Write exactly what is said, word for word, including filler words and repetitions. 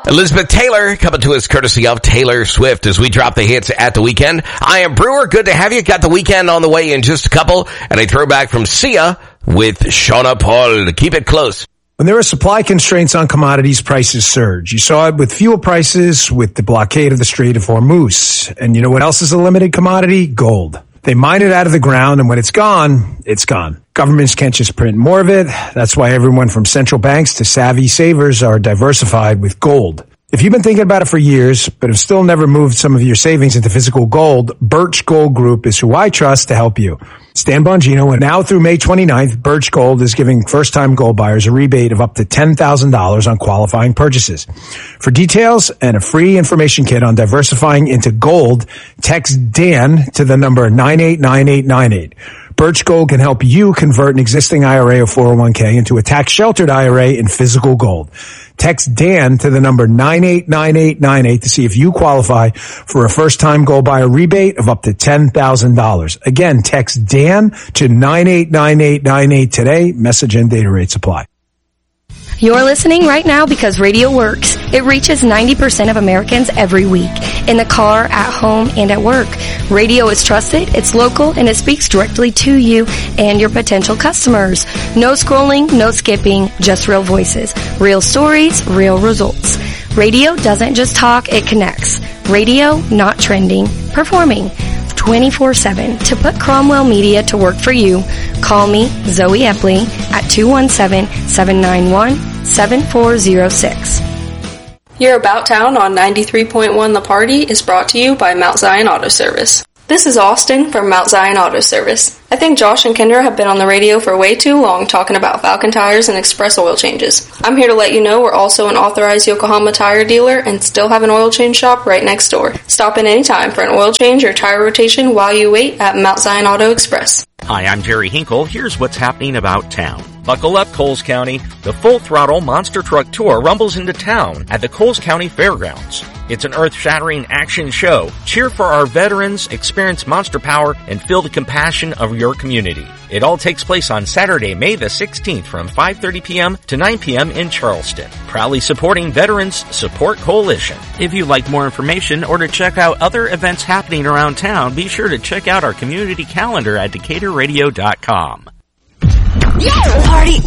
Elizabeth Taylor coming to us courtesy of Taylor Swift as we drop the hits at the weekend. I am Brewer. Good to have you. Got the weekend on the way in just a couple. And a throwback from Sia with Shauna Paul. Keep it close. When there are supply constraints on commodities, prices surge. You saw it with fuel prices, with the blockade of the Strait of Hormuz. And you know what else is a limited commodity? Gold. They mine it out of the ground, and when it's gone, it's gone. Governments can't just print more of it. That's why everyone from central banks to savvy savers are diversified with gold. If you've been thinking about it for years, but have still never moved some of your savings into physical gold, Birch Gold Group is who I trust to help you. Stan Bongino, and now through May twenty-ninth, Birch Gold is giving first-time gold buyers a rebate of up to ten thousand dollars on qualifying purchases. For details and a free information kit on diversifying into gold, text Dan to the number nine eight nine eight nine eight. Birch Gold can help you convert an existing I R A or four oh one k into a tax-sheltered I R A in physical gold. Text Dan to the number nine eight nine eight nine eight to see if you qualify for a first-time gold buyer rebate of up to ten thousand dollars. Again, text Dan to nine eight nine eight nine eight today. Message and data rates apply. You're listening right now because radio works. It reaches ninety percent of Americans every week. In the car, at home, and at work. Radio is trusted, it's local, and it speaks directly to you and your potential customers. No scrolling, no skipping, just real voices. Real stories, real results. Radio doesn't just talk, it connects. Radio, not trending, performing. twenty-four seven. To put Cromwell Media to work for you, call me, Zoe Epley, at two one seven, seven nine one, seven four zero six. Your About Town on ninety-three point one The Party is brought to you by Mount Zion Auto Service. This is Austin from Mount Zion Auto Service. I think Josh and Kendra have been on the radio for way too long talking about Falcon tires and express oil changes. I'm here to let you know we're also an authorized Yokohama tire dealer and still have an oil change shop right next door. Stop in anytime for an oil change or tire rotation while you wait at Mount Zion Auto Express. Hi, I'm Jerry Hinkle. Here's what's happening about town. Buckle up, Coles County. The Full Throttle Monster Truck Tour rumbles into town at the Coles County Fairgrounds. It's an earth-shattering action show. Cheer for our veterans, experience monster power, and feel the compassion of your community. It all takes place on Saturday, May the sixteenth from five thirty p.m. to nine p.m. in Charleston. Proudly supporting Veterans Support Coalition. If you'd like more information or to check out other events happening around town, be sure to check out our community calendar at Decatur Radio dot com. The party